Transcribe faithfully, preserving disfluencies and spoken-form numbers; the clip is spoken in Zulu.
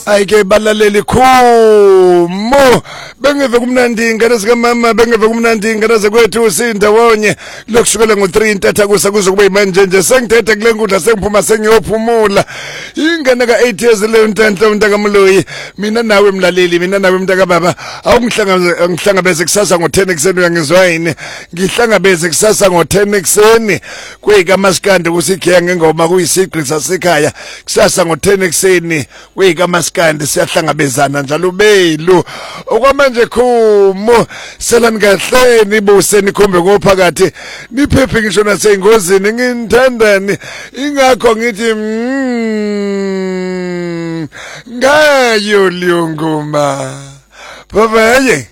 Ayike balaleli khumo bengeve kumnandi ingane sika mama bengeve kumnandi ingane zakwethu usindawonye lokushukela ngo three intatha kusa kuzokube manje nje sengithethe kule nkundla sengiphuma sengiyophumula ingane ka eight years le ntanhla untaka Mloyi mina nawe mlaleli mina nawe mntaka baba awungihlangabeze ngihlangabeze kusasa ngo ten ekseni uyangizwa yini ngihlangabeze kusasa ngo ten ekseni kweka maskande kusikhiya ngengoma kuyisigqi sasekhaya kusasa ngo ten ekseni kweka maskande siyahlangabezana njalo ubelu okwamanje khumo selani kahle nibuse nikhombe ngophakathi niphephe ngisho nasengozini nginthandani ingakho ngithi mm, ngayo liyongoma babaye